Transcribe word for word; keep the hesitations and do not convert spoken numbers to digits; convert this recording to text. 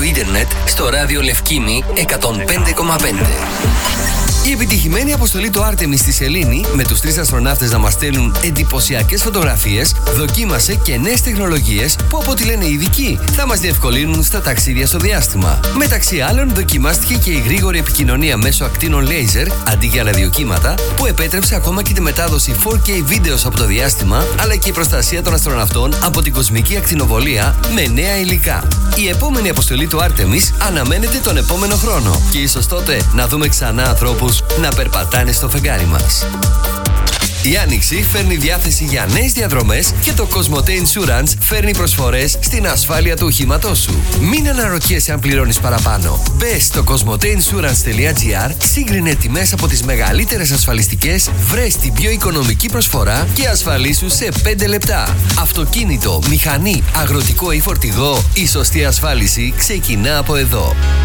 του ίντερνετ στο ράδιο Λευκήμη εκατόν πέντε κόμμα πέντε. Η επιτυχημένη αποστολή του Άρτεμις στη Σελήνη, με τους τρεις αστροναύτες να μας στέλνουν εντυπωσιακές φωτογραφίες, δοκίμασε και νέες τεχνολογίες που, από ό,τι λένε οι ειδικοί, θα μας διευκολύνουν στα ταξίδια στο διάστημα. Μεταξύ άλλων, δοκιμάστηκε και η γρήγορη επικοινωνία μέσω ακτίνων λέιζερ αντί για ραδιοκύματα, που επέτρεψε ακόμα και τη μετάδοση φορ κέι βίντεο από το διάστημα, αλλά και η προστασία των αστροναυτών από την κοσμική ακτινοβολία με νέα υλικά. Η επόμενη αποστολή του Άρτεμις αναμένεται τον επόμενο χρόνο και ίσως τότε να δούμε ξανά ανθρώπους να περπατάνε στο φεγγάρι μας. Η Άνοιξη φέρνει διάθεση για νέες διαδρομές και το Cosmote Insurance φέρνει προσφορές στην ασφάλεια του οχήματός σου. Μην αναρωτιέσαι αν πληρώνεις παραπάνω. Μπες στο cosmoteinsurance τελεία gr, σύγκρινε τιμές από τις μεγαλύτερες ασφαλιστικές, βρες την πιο οικονομική προσφορά και ασφαλίσου σε πέντε λεπτά. Αυτοκίνητο, μηχανή, αγροτικό ή φορτηγό, η σωστή ασφάλιση ξεκινά από εδώ.